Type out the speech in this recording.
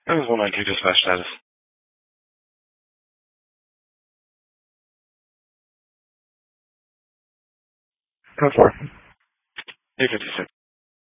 It was 192 dispatch status. Go for it. 856.